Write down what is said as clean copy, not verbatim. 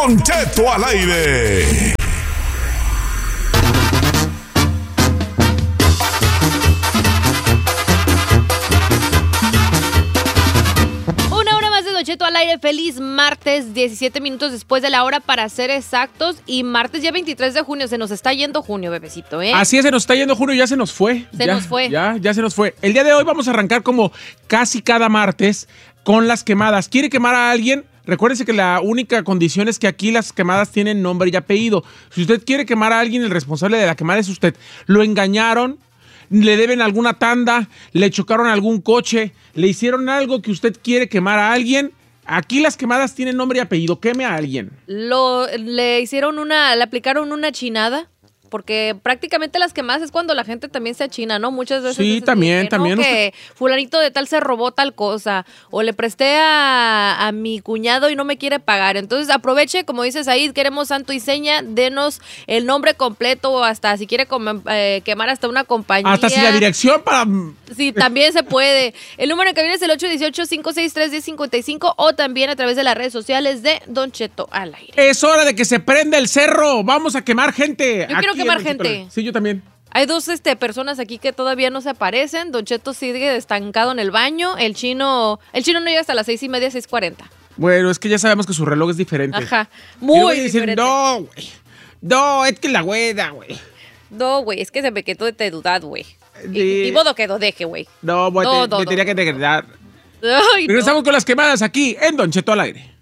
Don Cheto al aire. Don Cheto al aire, feliz martes, 17 minutos después de la hora para ser exactos, y martes ya 23 de junio, se nos está yendo junio, bebecito, ¿eh? Así es, se nos está yendo junio, ya se nos fue. Ya se nos fue. El día de hoy vamos a arrancar como casi cada martes con las quemadas. ¿Quiere quemar a alguien? Recuérdense que la única condición es que aquí las quemadas tienen nombre y apellido. Si usted quiere quemar a alguien, el responsable de la quemada es usted. Lo engañaron, le deben alguna tanda, le chocaron algún coche, le hicieron algo que usted quiere quemar a alguien. Aquí las quemadas tienen nombre y apellido. Queme a alguien. Le aplicaron una chinada. Porque prácticamente las quemadas es cuando la gente también se achina, ¿no? Muchas veces. Sí, también. Que fulanito de tal se robó tal cosa. O le presté a mi cuñado y no me quiere pagar. Entonces aproveche, como dices ahí, queremos santo y seña. Denos el nombre completo o hasta si quiere quemar hasta una compañía. Hasta si la dirección para... Sí, también se puede. El número que viene es el 818-563-1055 o también a través de las redes sociales de Don Cheto al aire. Es hora de que se prenda el cerro. Vamos a quemar gente. Yo quiero quemar gente. Sí, yo también. Hay dos personas aquí que todavía no se aparecen. Don Cheto sigue estancado en el baño. El chino no llega hasta las 6:30, 6:40. Bueno, es que ya sabemos que su reloj es diferente. Ajá, muy diferente. No, güey. No, es que la güeda, güey. No, güey, es que se me quedó de dudar, güey. Y modo que lo deje, güey. No, güey, te tenía que degradar. Ay, regresamos con las quemadas aquí en Don Cheto al aire.